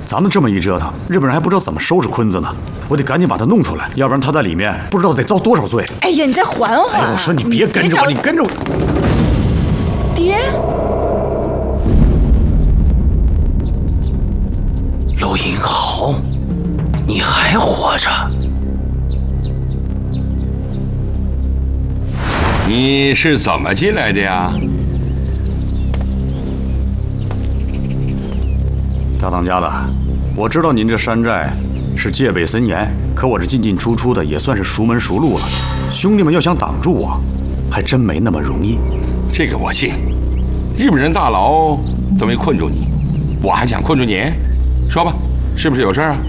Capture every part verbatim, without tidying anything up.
咱们这么一折腾，日本人还不知道怎么收拾坤子呢。我得赶紧把他弄出来，要不然他在里面不知道得遭多少罪。 哎呀，你再缓缓。 哎，我说你别跟着我，你跟着我。 爹， 陆英豪，你还活着？ 你是怎么进来的呀？ 大当家的，我知道您这山寨是戒备森严，可我这进进出出的也算是熟门熟路了。兄弟们要想挡住我，还真没那么容易。 这个我信，日本人大牢都没困住你，我还想困住你？说吧，是不是有事啊？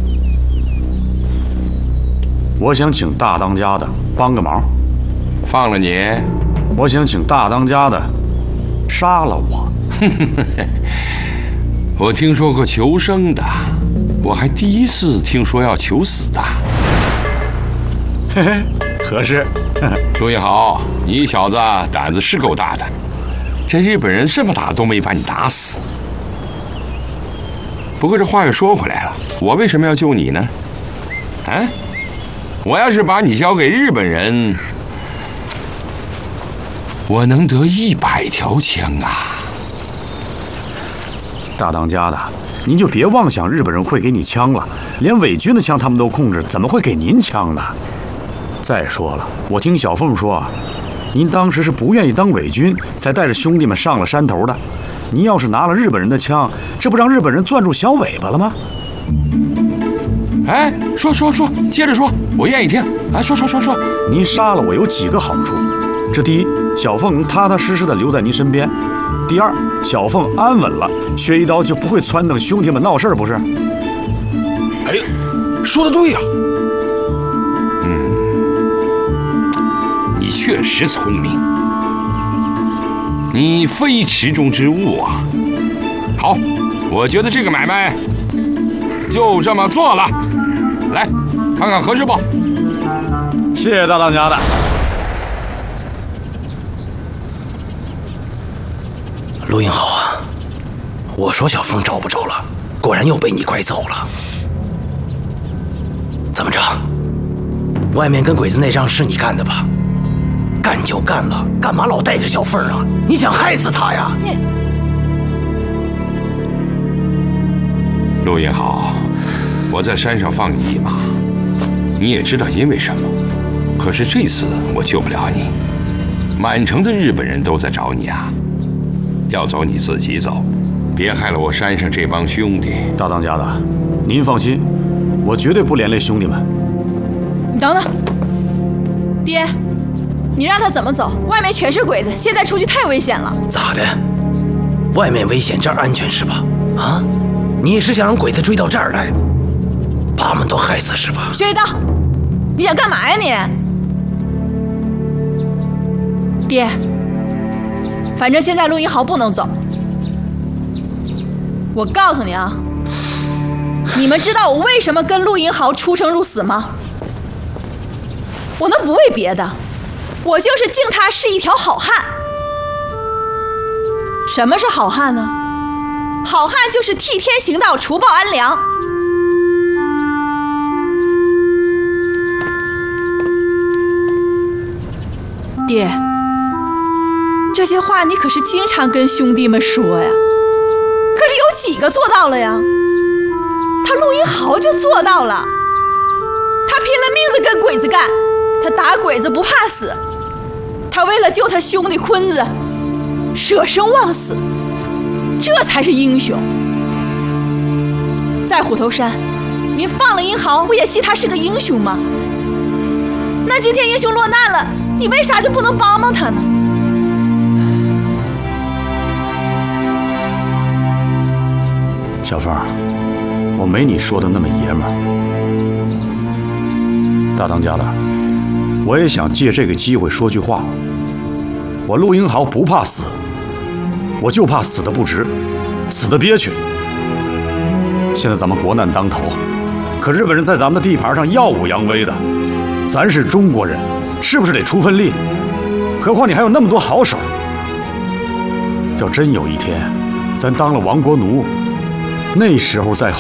我想请大当家的帮个忙。 放了你？ 我想请大当家的杀了我。 我听说过求生的，我还第一次听说要求死的。 嘿嘿，合适。 陆英豪，你小子胆子是够大的，这日本人这么打都没把你打死。不过这话又说回来了，我为什么要救你呢？啊？我要是把你交给日本人，我能得一百条枪啊！ 大当家的，您就别妄想日本人会给你枪了，连伪军的枪他们都控制，怎么会给您枪呢？再说了，我听小凤说，您当时是不愿意当伪军，才带着兄弟们上了山头的。您要是拿了日本人的枪，这不让日本人攥住小尾巴了吗？ 哎，说说说，接着说，我愿意听。啊，说说说说。 您杀了我有几个好处？这第一，小凤能踏踏实实的留在您身边；第二，小凤安稳了，薛一刀就不会撺掇兄弟们闹事，不是？ 哎，说的对呀、啊。 嗯，你确实聪明，你非池中之物啊。好，我觉得这个买卖就这么做了。来，看看合适不？ 谢谢大当家的。 陆英豪啊，我说小凤找不着了，果然又被你拐走了。怎么着？外面跟鬼子那仗是你干的吧？干就干了，干嘛老带着小凤啊？你想害死他呀？ 你陆英豪，我在山上放你一马，你也知道因为什么。可是这次我救不了你，满城的日本人都在找你啊。要走你自己走，别害了我山上这帮兄弟。 大当家的，您放心，我绝对不连累兄弟们。 你等等，爹，你让他怎么走？外面全是鬼子，现在出去太危险了。 咋的？外面危险，这儿安全是吧？啊？你是想让鬼子追到这儿来，把我们都害死是吧？ 薛一刀，你想干嘛呀你？爹，反正现在陆一豪不能走。我告诉你啊，你们知道我为什么跟陆银豪出生入死吗？我那不为别的，我就是敬他是一条好汉。什么是好汉呢？好汉就是替天行道，除暴安良。爹，这些话你可是经常跟兄弟们说呀，可是有几个做到了呀？他陆银豪就做到了，他拼了命的跟鬼子干，他打鬼子不怕死，他为了救他兄弟坤子，舍生忘死，这才是英雄。在虎头山，您放了银豪，不也戏他是个英雄吗？那今天英雄落难了，你为啥就不能帮帮他呢？ 小凤，我没你说的那么爷们儿。大当家的，我也想借这个机会说句话。我陆英豪不怕死，我就怕死的不值，死的憋屈。现在咱们国难当头，可日本人在咱们的地盘上耀武扬威的，咱是中国人，是不是得出份力？何况你还有那么多好手。要真有一天，咱当了亡国奴，那时候再